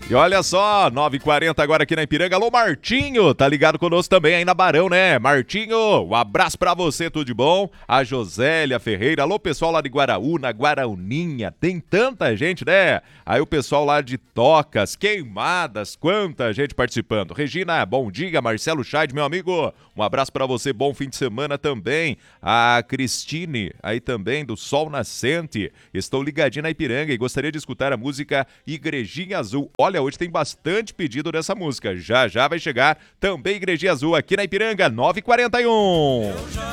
E olha só, 9h40 agora aqui na Ipiranga. Alô, Martinho, tá ligado conosco também aí na Barão, né? Martinho, um abraço pra você, tudo de bom? A Josélia Ferreira, alô, pessoal lá de Guaraúna, Guarauninha, tem tanta gente, né? Aí o pessoal lá de Tocas, Queimadas, quanta gente participando. Regina, bom dia, Marcelo Scheid, meu amigo, um abraço pra você, bom fim de semana também. A Cristine, aí também, do Sol Nascente, estou ligadinho na Ipiranga e gostaria de escutar a música Igrejinha Azul. Olha, hoje tem bastante pedido dessa música. Já vai chegar também Igrejinha Azul aqui na Ipiranga, 9h41.